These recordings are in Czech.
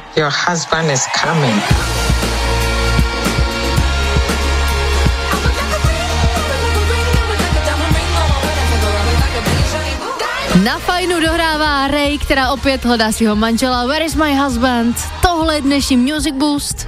Your husband is coming. Na Fajnu dohrává Ray, která opět hledá svého manžela. Where is my husband? Tohle je dnešní Music Boost.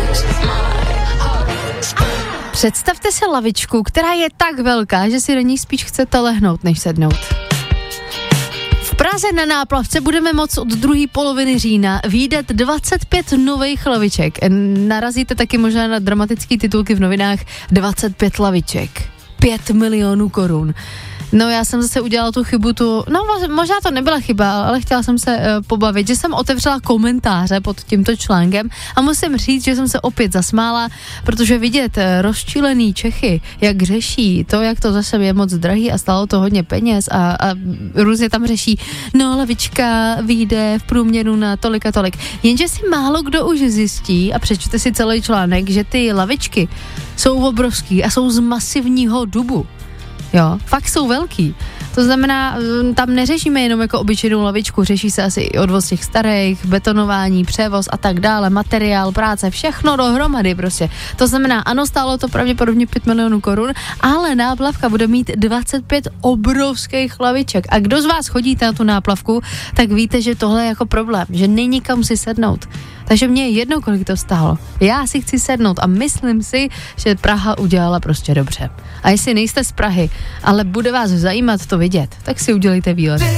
Představte si lavičku, která je tak velká, že si do ní spíš chcete lehnout, než sednout. V Praze na Náplavce budeme moct od druhé poloviny října vídat 25 nových laviček. Narazíte taky možná na dramatické titulky v novinách 25 laviček. 5 milionů korun. No já jsem zase udělala tu chybu, možná to nebyla chyba, ale chtěla jsem se pobavit, že jsem otevřela komentáře pod tímto článkem a musím říct, že jsem se opět zasmála, protože vidět rozčilený Čechy, jak řeší to, jak to zase je moc drahý a stálo to hodně peněz a různě tam řeší, no lavička vyjde v průměru na tolik a tolik. Jenže si málo kdo už zjistí a přečte si celý článek, že ty lavičky jsou obrovský a jsou z masivního dubu. Jo, fakt jsou velký. To znamená, tam neřešíme jenom jako obyčejnou lavičku, řeší se asi i odvoz těch starých, betonování, převoz a tak dále, materiál, práce, všechno dohromady prostě. To znamená, ano, stálo to pravděpodobně 5 milionů korun, ale náplavka bude mít 25 obrovských laviček. A kdo z vás chodíte na tu náplavku, tak víte, že tohle je jako problém, že není kam si sednout. Takže mě je jedno, kolik to stálo. Já si chci sednout a myslím si, že Praha udělala prostě dobře. A jestli nejste z Prahy, ale bude vás zajímat to vidět, tak si udělejte výlet.